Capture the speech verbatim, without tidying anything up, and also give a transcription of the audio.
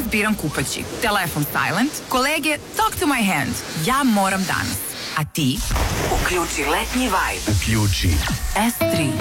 biram kupaći. Telefon silent, kolege talk to my hand. Ja moram danas. A ti? Uključi letnji vibe. Uključi S tri.